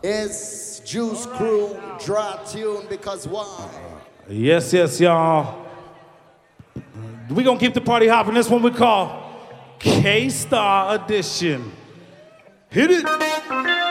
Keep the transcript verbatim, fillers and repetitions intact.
It's Juice Crew draw tune because why? Yes, yes, y'all. We're going to keep the party hopping. This one we call K-Star Edition. Hit it.